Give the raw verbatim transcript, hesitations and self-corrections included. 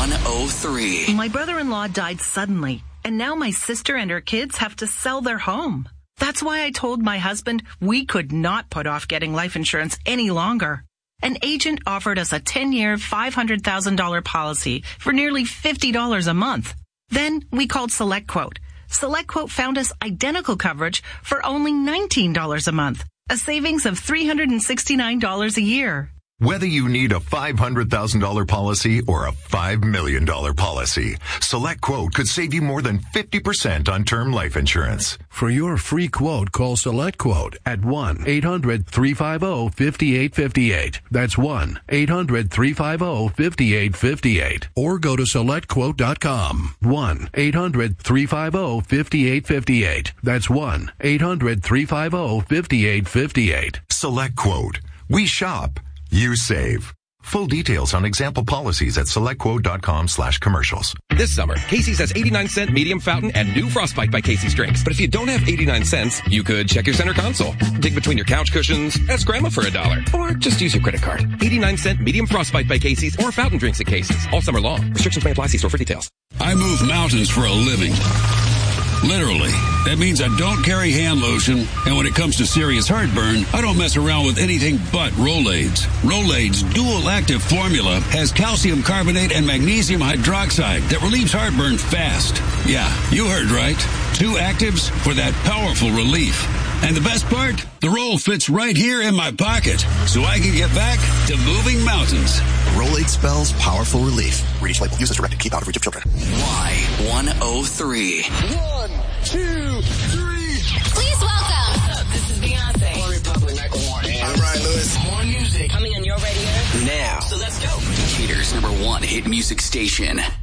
one oh three. My brother-in-law died suddenly, and now my sister and her kids have to sell their home. That's why I told my husband we could not put off getting life insurance any longer. An agent offered us a ten-year, five hundred thousand dollars policy for nearly fifty dollars a month. Then we called SelectQuote. SelectQuote found us identical coverage for only nineteen dollars a month, a savings of three hundred sixty-nine dollars a year. Whether you need a five hundred thousand dollars policy or a five million dollars policy, SelectQuote could save you more than fifty percent on term life insurance. For your free quote, call SelectQuote at one eight hundred three five zero five eight five eight. That's one eight hundred three five zero five eight five eight. Or go to select quote dot com. one eight hundred three five zero five eight five eight. That's one eight hundred three five zero five eight five eight. SelectQuote. We shop. You save. Full details on example policies at selectquote.com slash commercials. This summer, Casey's has eighty-nine cent medium fountain and new Frostbite by Casey's drinks. But if you don't have eighty-nine cents, you could check your center console, dig between your couch cushions, ask grandma for a dollar, or just use your credit card. eighty-nine cent medium Frostbite by Casey's or fountain drinks at Casey's. All summer long. Restrictions may apply. See store for details. I move mountains for a living. Literally. That means I don't carry hand lotion, and when it comes to serious heartburn, I don't mess around with anything but Rolaids. Rolaids' dual-active formula has calcium carbonate and magnesium hydroxide that relieves heartburn fast. Yeah, you heard right. Two actives for that powerful relief. And the best part? The roll fits right here in my pocket, so I can get back to moving mountains. Rolade spells powerful relief. Read each label. Use as directed. Keep out of reach of children. Y one oh three. One, two, three. Please welcome. What's up? This is Beyonce. One Republic, Michael Moore. And I'm Ryan Lewis. More music coming on your radio now. So let's go. Decatur's number one hit music station.